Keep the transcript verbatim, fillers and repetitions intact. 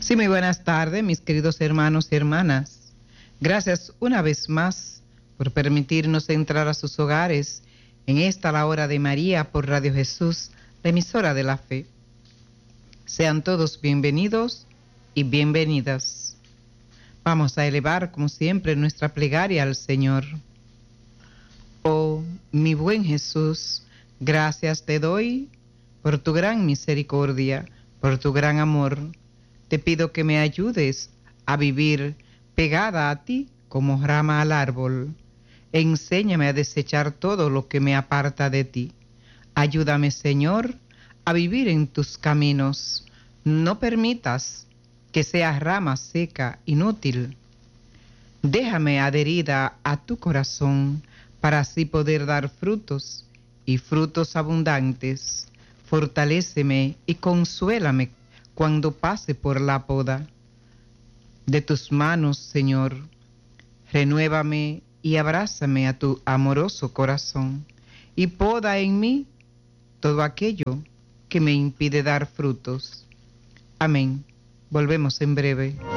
Sí, muy buenas tardes, mis queridos hermanos y hermanas. Gracias una vez más por permitirnos entrar a sus hogares en esta la hora de María por Radio Jesús, la emisora de la fe. Sean todos bienvenidos y bienvenidas. Vamos a elevar, como siempre, nuestra plegaria al Señor. Oh, mi buen Jesús, gracias te doy por tu gran misericordia, por tu gran amor. Te pido que me ayudes a vivir pegada a ti como rama al árbol. Enséñame a desechar todo lo que me aparta de ti. Ayúdame, Señor, a vivir en tus caminos. No permitas que sea rama seca, inútil. Déjame adherida a tu corazón para así poder dar frutos y frutos abundantes. Fortaléceme y consuélame cuando pase por la poda de tus manos, Señor. Renuévame y abrázame a tu amoroso corazón y poda en mí todo aquello que me impide dar frutos. Amén. Volvemos en breve.